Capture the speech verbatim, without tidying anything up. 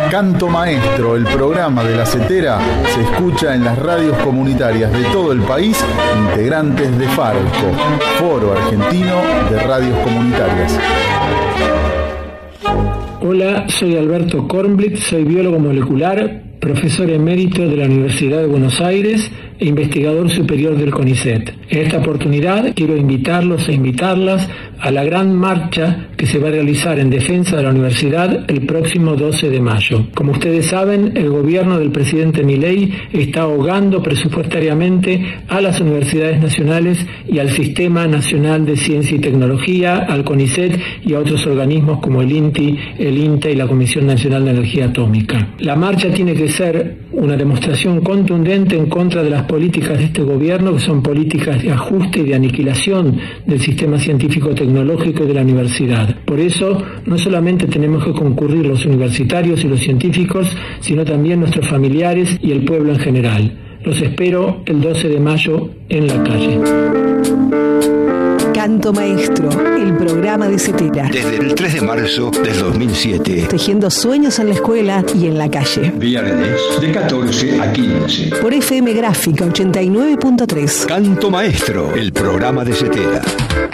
Canto Maestro, el programa de La Zetera, se escucha en las radios comunitarias de todo el país, integrantes de Farco, Foro Argentino de Radios Comunitarias. Hola, soy Alberto Kornblith, soy biólogo molecular, profesor emérito de la Universidad de Buenos Aires e investigador superior del CONICET. En esta oportunidad quiero invitarlos e invitarlas a la gran marcha que se va a realizar en defensa de la universidad el próximo doce de mayo. Como ustedes saben, el gobierno del presidente Milei está ahogando presupuestariamente a las universidades nacionales y al Sistema Nacional de Ciencia y Tecnología, al CONICET y a otros organismos como el INTI, el INTA y la Comisión Nacional de Energía Atómica. La marcha tiene que ser una demostración contundente en contra de las políticas de este gobierno, que son políticas de ajuste y de aniquilación del sistema científico-tecnológico de la universidad. Por eso, no solamente tenemos que concurrir los universitarios y los científicos, sino también nuestros familiares y el pueblo en general. Los espero el doce de mayo en la calle. Canto Maestro, el programa de Zetera. Desde el tres de marzo del dos mil siete. Tejiendo sueños en la escuela y en la calle. Viernes de catorce a quince. Por F M Gráfica ochenta y nueve punto tres. Canto Maestro, el programa de Zetera.